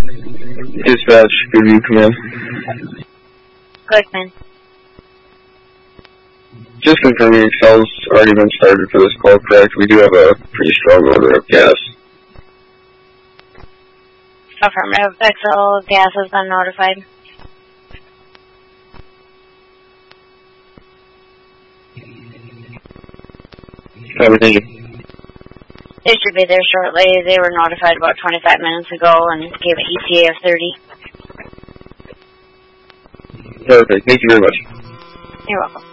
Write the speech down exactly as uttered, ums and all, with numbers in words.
Dispatch, Goodview Command. Good, man. Just confirming Excel's already been started for this call, correct? We do have a pretty strong odor of gas. Affirmative. Excel gas has been notified. Everything. They should be there shortly. They were notified about twenty-five minutes ago and gave an E T A of thirty. Perfect. Thank you very much. You're welcome.